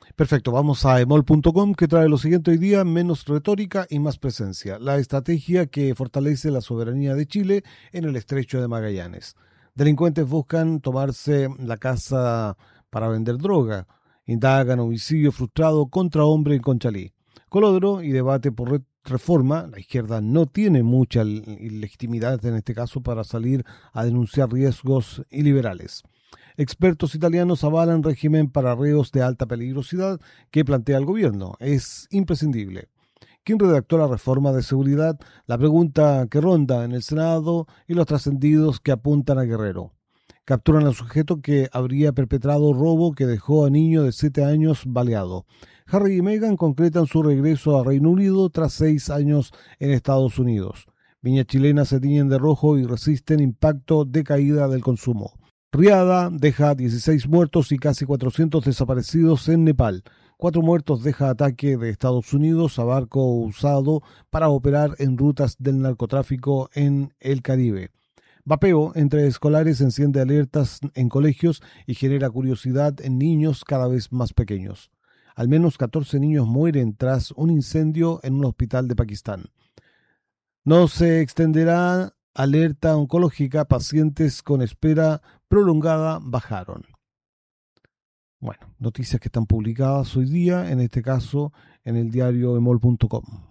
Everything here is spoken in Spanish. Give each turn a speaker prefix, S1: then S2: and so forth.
S1: Perfecto, vamos a emol.com que trae lo siguiente hoy día: menos retórica y más presencia. La estrategia que fortalece la soberanía de Chile en el estrecho de Magallanes. Delincuentes buscan tomarse la casa para vender droga. Indagan homicidio frustrado contra hombre en Conchalí. Colodro y debate por reforma. La izquierda no tiene mucha legitimidad en este caso para salir a denunciar riesgos iliberales. Expertos italianos avalan régimen para reos de alta peligrosidad que plantea el gobierno. Es imprescindible. ¿Quién redactó la reforma de seguridad? La pregunta que ronda en el Senado y los trascendidos que apuntan a Guerrero. Capturan al sujeto que habría perpetrado robo que dejó a niño de 7 años baleado. Harry y Meghan concretan su regreso a Reino Unido tras 6 años en Estados Unidos. Viñas chilenas se tiñen de rojo y resisten impacto de caída del consumo. Riada deja 16 muertos y casi 400 desaparecidos en Nepal. 4 muertos deja ataque de Estados Unidos a barco usado para operar en rutas del narcotráfico en el Caribe. Vapeo entre escolares enciende alertas en colegios y genera curiosidad en niños cada vez más pequeños. Al menos 14 niños mueren tras un incendio en un hospital de Pakistán. No se extenderá alerta oncológica, pacientes con espera prolongada bajaron. Bueno, noticias que están publicadas hoy día, en este caso en el diario emol.com.